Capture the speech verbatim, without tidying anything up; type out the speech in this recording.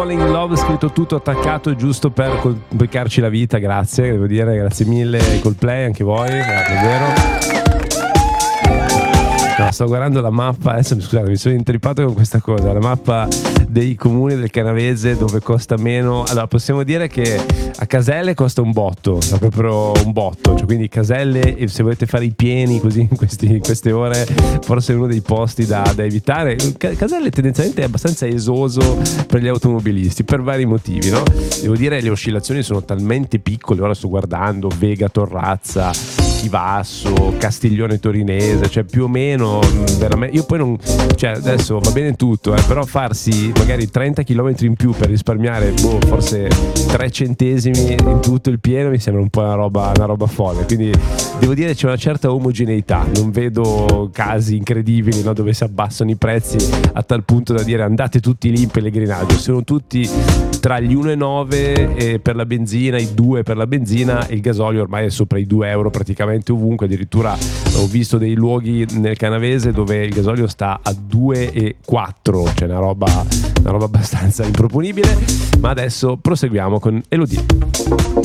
Falling in Love, scritto tutto attaccato giusto per complicarci la vita, grazie, devo dire, grazie mille Coldplay, anche voi, davvero. No, sto guardando la mappa, adesso scusate, mi sono intrippato con questa cosa, la mappa dei comuni del Canavese dove costa meno. Allora, possiamo dire che a Caselle costa un botto, è proprio un botto, cioè, quindi Caselle, se volete fare i pieni così in, questi, in queste ore, forse è uno dei posti da, da evitare. Caselle tendenzialmente è abbastanza esoso per gli automobilisti per vari motivi, no? Devo dire, le oscillazioni sono talmente piccole, ora sto guardando Vega Torrazza, Chivasso, Castiglione Torinese, cioè più o meno veramente, io poi non, cioè adesso va bene tutto, eh, però farsi magari trenta chilometri in più per risparmiare boh, forse tre centesimi in tutto il pieno mi sembra un po' una roba, una roba folle, quindi devo dire c'è una certa omogeneità, non vedo casi incredibili, no, dove si abbassano i prezzi a tal punto da dire andate tutti lì in pellegrinaggio, sono tutti tra gli uno e nove eh, per la benzina, i due per la benzina, e il gasolio ormai è sopra i due euro praticamente ovunque, addirittura ho visto dei luoghi nel Canavese dove il gasolio sta a due e quattro, cioè una roba, una roba abbastanza improponibile. Ma adesso proseguiamo con Elodie.